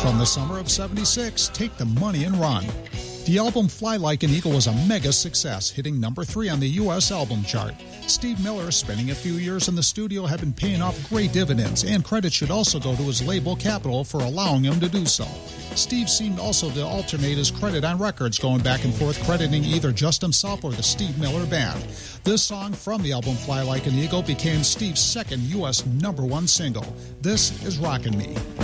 From the summer of '76, Take the Money and Run. The album Fly Like an Eagle was a mega success, hitting number 3 on the U.S. album chart. Steve Miller, spending a few years in the studio, had been paying off great dividends, and credit should also go to his label Capitol for allowing him to do so. Steve seemed also to alternate his credit on records, going back and forth crediting either just himself or the Steve Miller Band. This song from the album Fly Like an Eagle became Steve's second U.S. #1 single. This is Rockin' Me.